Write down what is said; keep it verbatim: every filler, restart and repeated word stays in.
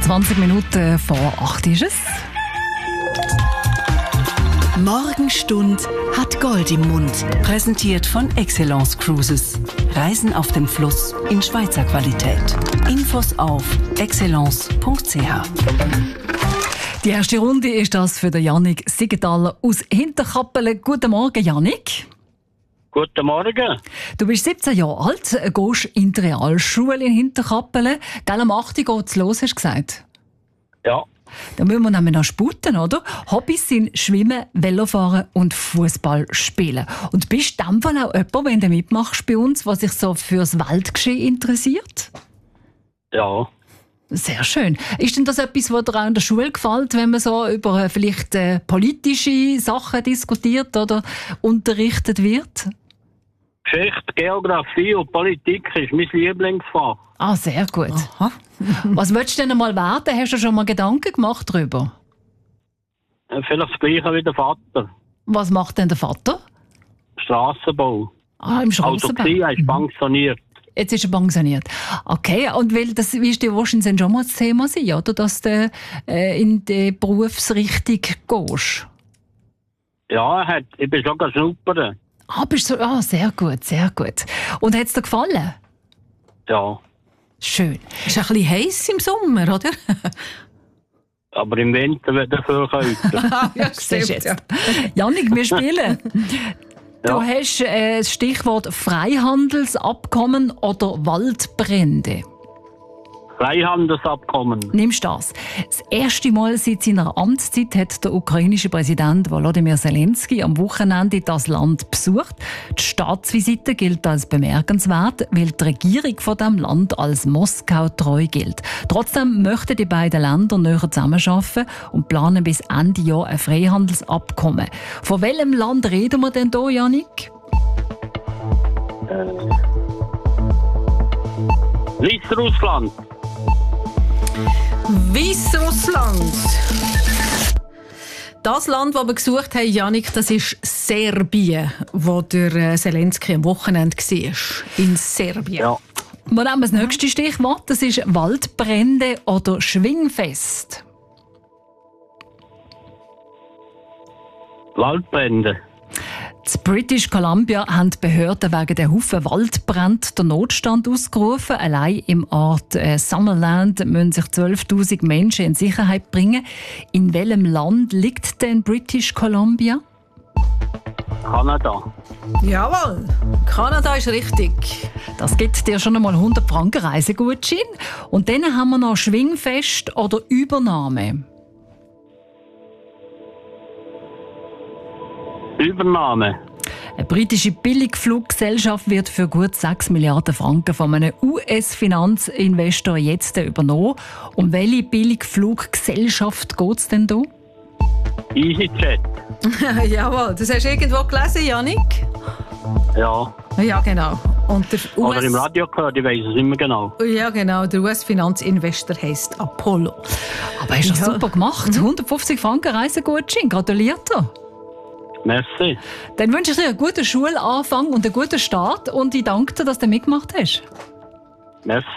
zwanzig Minuten vor acht ist es. Morgenstund hat Gold im Mund. Präsentiert von Excellence Cruises. Reisen auf dem Fluss in Schweizer Qualität. Infos auf excellence punkt c h. Die erste Runde ist das für den Jannik Siegenthaler aus Hinterkappelen. Guten Morgen, Jannik. Guten Morgen. Du bist siebzehn Jahre alt, gehst in die Realschule in Hinterkappelen. Gell, am acht Uhr geht's los, hast du gesagt? Ja. Da müssen wir nämlich noch sputen, oder? Hobbys sind Schwimmen, Velofahren und Fußball spielen. Und bist du in dem Fall auch jemand, wenn du mitmachst bei uns, was sich so fürs Weltgeschehen interessiert? Ja. Sehr schön. Ist denn das etwas, was dir auch in der Schule gefällt, wenn man so über äh, vielleicht äh, politische Sachen diskutiert oder unterrichtet wird? Geschichte, Geografie und Politik ist mein Lieblingsfach. Ah, sehr gut. Aha. Was willst du denn einmal werden? Hast du schon mal Gedanken gemacht darüber? Vielleicht das Gleiche wie der Vater. Was macht denn der Vater? Strassenbau. Ah, im Strassenbau. Also, er ist pensioniert. Jetzt ist er pensioniert. Okay, und weil das wirst du wahrscheinlich schon mal das Thema sein, oder? Dass du äh, in die Berufsrichtung gehst. Ja, er hat, ich bin schon schnuppern. Ah, bist du, ah, sehr gut, sehr gut. Und hat es dir gefallen? Ja. Schön. Ist ein bisschen heiß im Sommer, oder? Aber im Winter wird er viel kälter. Ja, Siehst jetzt. Jannik, wir spielen. Du Ja. hast äh, das Stichwort Freihandelsabkommen oder Waldbrände. Freihandelsabkommen. Nimmst du das? Das erste Mal seit seiner Amtszeit hat der ukrainische Präsident Volodymyr Zelensky am Wochenende das Land besucht. Die Staatsvisite gilt als bemerkenswert, weil die Regierung von dem Land als Moskau treu gilt. Trotzdem möchten die beiden Länder näher zusammenarbeiten und planen bis Ende Jahr ein Freihandelsabkommen. Von welchem Land reden wir denn hier, Jannik? Äh. Weißrussland. Weißrussland. Das Land, das wir gesucht haben, Jannik, das ist Serbien, wo der Zelensky am Wochenende war. In Serbien. Ja. Wir nehmen das nächste Stichwort. Das ist Waldbrände oder Schwingfest. Waldbrände. In British Columbia haben die Behörden wegen der Haufen Waldbrände den Notstand ausgerufen. Allein im Ort äh, Summerland müssen sich zwölftausend Menschen in Sicherheit bringen. In welchem Land liegt denn British Columbia? Kanada. Jawohl, Kanada ist richtig. Das gibt dir schon einmal hundert Franken Reisegutschein. Und dann haben wir noch Schwingfest oder Übernahme. Übernahme. Eine britische Billigfluggesellschaft wird für gut sechs Milliarden Franken von einem U S-Finanzinvestor jetzt übernommen. Um welche Billigfluggesellschaft geht es denn hier? EasyJet. Jawohl, das hast du irgendwo gelesen, Jannik? Ja. Ja, genau. Und der U S Oder im Radio gehört, ich weiss es immer genau. Ja, genau. Der U S-Finanzinvestor heisst Apollo. Aber hast du das Ja. super gemacht. hundertfünfzig Franken Reisegutschein. Gratuliert dir. Merci. Dann wünsche ich dir einen guten Schulanfang und einen guten Start und ich danke dir, dass du mitgemacht hast. Merci.